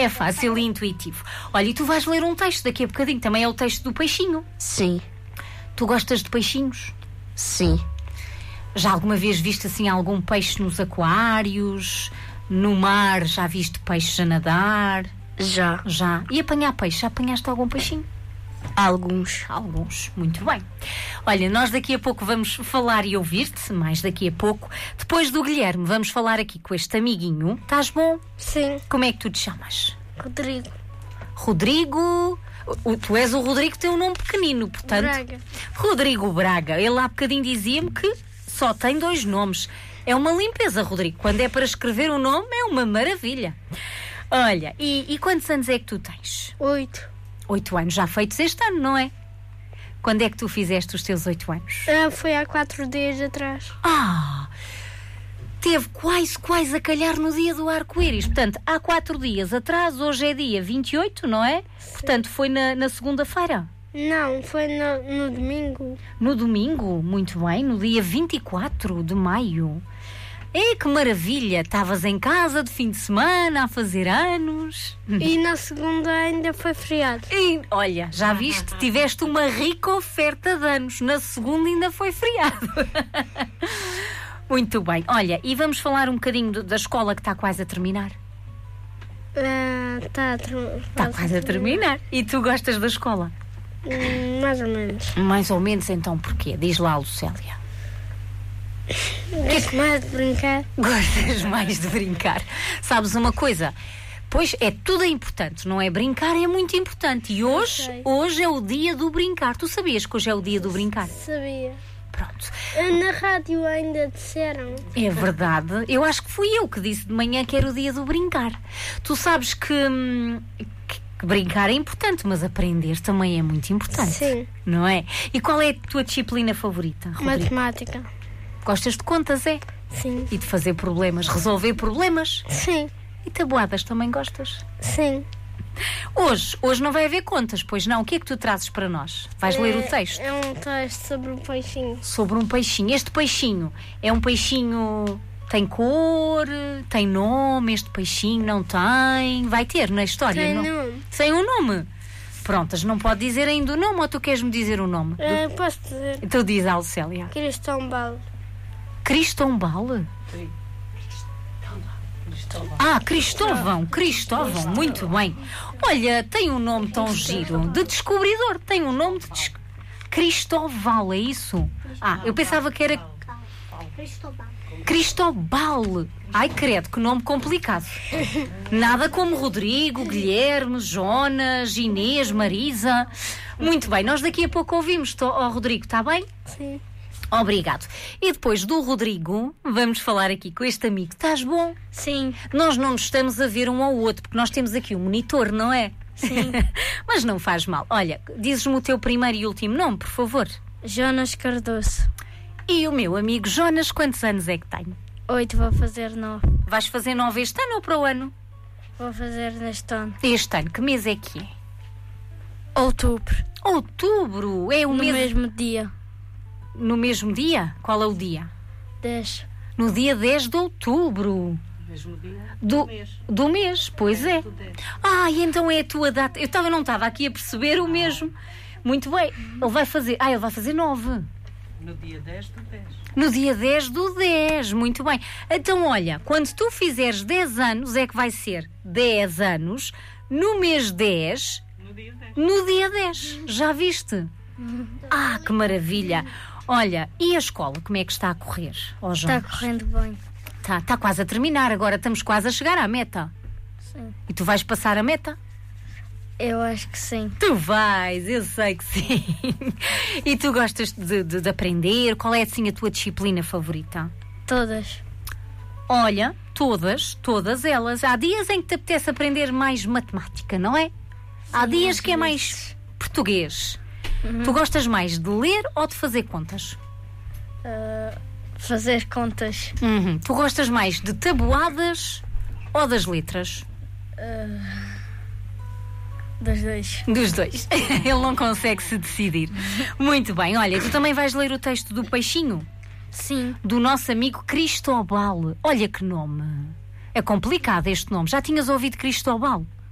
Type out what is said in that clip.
É fácil e intuitivo. Olha, e tu vais ler um texto daqui a bocadinho. Também é o texto do peixinho. Sim. Tu gostas de peixinhos? Sim. Já alguma vez viste assim algum peixe nos aquários? No mar já viste peixes a nadar? Já. Já. E apanhar peixe? Já apanhaste algum peixinho? Alguns. Alguns. Muito bem. Olha, nós daqui a pouco vamos falar e ouvir-te, mais daqui a pouco. Depois do Guilherme, vamos falar aqui com este amiguinho. Estás bom? Sim. Como é que tu te chamas? Rodrigo. Rodrigo... Tu és o Rodrigo que tem um nome pequenino, portanto... Braga. Rodrigo Braga. Ele há bocadinho dizia-me que só tem 2 nomes. É uma limpeza, Rodrigo. Quando é para escrever um nome, é uma maravilha. Olha, e quantos anos é que tu tens? 8. 8 anos já feitos este ano, não é? Quando é que tu fizeste os teus 8 anos? Foi há 4 dias atrás. Teve quase a calhar no dia do arco-íris. Portanto, há 4 dias atrás, hoje é dia 28, não é? Sim. Portanto, foi na segunda-feira. Não, foi no domingo. No domingo? Muito bem, no dia 24 de maio. Que maravilha! Estavas em casa de fim de semana a fazer anos. E na segunda ainda foi feriado. E, olha, já viste? Tiveste uma rica oferta de anos. Na segunda ainda foi feriado. Muito bem. Olha, e vamos falar um bocadinho da escola que está quase a terminar? Está quase a terminar. E tu gostas da escola? Mais ou menos. Mais ou menos, então porquê? Diz lá, Lucélia. Gosto mais de brincar. Gostas mais de brincar. Sabes uma coisa? Pois tudo é importante, não é? Brincar é muito importante. E hoje é o dia do brincar. Tu sabias que hoje é o dia do brincar? Sabia. Pronto. Na rádio ainda disseram. É verdade. Eu acho que fui eu que disse de manhã que era o dia do brincar. Tu sabes que brincar é importante, mas aprender também é muito importante. Sim. Não é? E qual é a tua disciplina favorita, Rodrigo? Matemática. Gostas de contas, é? Sim. E de fazer problemas, resolver problemas? Sim. E tabuadas também gostas? Sim. Hoje não vai haver contas, pois não? O que é que tu trazes para nós? Vais ler o texto? É um texto sobre um peixinho. Sobre um peixinho. Este peixinho é um peixinho... Tem cor? Tem nome? Este peixinho não tem? Vai ter na história? Tem não? nome. Tem um nome? Prontas, não pode dizer ainda o nome ou tu queres-me dizer o nome? Posso dizer. Então diz, Alcélia. Cristombal. Cristombal? Cristóvão, muito bem. Olha, tem um nome tão giro, de descobridor, tem um nome de Cristóval, é isso? Eu pensava que era Cristobal. Ai, credo, que nome complicado. Nada como Rodrigo, Guilherme, Jonas, Inês, Marisa. Muito bem, nós daqui a pouco ouvimos. Rodrigo, está bem? Sim. Obrigado. E depois do Rodrigo, vamos falar aqui com este amigo. Estás bom? Sim. Nós não nos estamos a ver um ao outro, porque nós temos aqui um monitor, não é? Sim. Mas não faz mal. Olha, dizes-me o teu primeiro e último nome, por favor. Jonas Cardoso. E o meu amigo Jonas, quantos anos é que tem? 8, vou fazer 9. Vais fazer 9 este ano ou para o ano? Vou fazer neste ano. Este ano, que mês é que é? Outubro. Outubro, é o mês... No mesmo dia. No mesmo dia? Qual é o dia? 10. No dia 10 de outubro. Mesmo dia do mês, pois é. E então é a tua data. Eu não estava aqui a perceber o mesmo. Muito bem. Ele vai fazer 9. No dia 10 do 10. No dia 10 do 10, muito bem. Então olha, quando tu fizeres 10 anos é que vai ser 10 anos no mês 10. No dia 10. No dia 10. Já viste? Que maravilha. Olha, e a escola, como é que está a correr? Está correndo bem. Está quase a terminar, agora estamos quase a chegar à meta. Sim. E tu vais passar a meta? Eu acho que sim. Tu vais, eu sei que sim. E tu gostas de aprender? Qual é assim a tua disciplina favorita? Todas. Olha, todas elas. Há dias em que te apetece aprender mais matemática, não é? Há dias que é mais português. Tu gostas mais de ler ou de fazer contas? Fazer contas. Tu gostas mais de tabuadas ou das letras? Dos dois. Dos dois. Ele não consegue se decidir. Muito bem. Olha, tu também vais ler o texto do peixinho? Sim. Do nosso amigo Cristobal. Olha que nome. É complicado este nome. Já tinhas ouvido Cristobal?